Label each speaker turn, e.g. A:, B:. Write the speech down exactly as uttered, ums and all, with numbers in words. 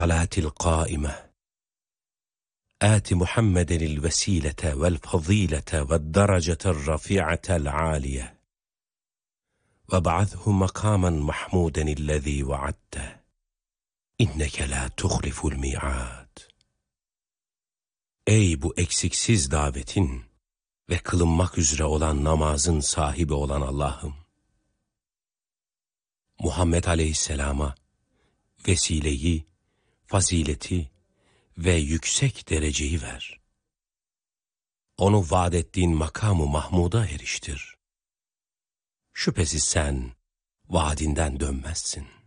A: salatil kaime. آت محمد الوسيلة والفضيلة والدرجة الرفيعة العالية وابعثه مقاما محمودا الذي وعدته إنك لا تخلف الميعاد. Ey bu eksiksiz davetin ve kılınmak üzere olan namazın sahibi olan Allah'ım, Muhammed Aleyhisselam'a vesileyi, fazileti ve yüksek dereceyi ver. Onu vaad ettiğin makamı Mahmud'a eriştir. Şüphesiz sen vaadinden dönmezsin.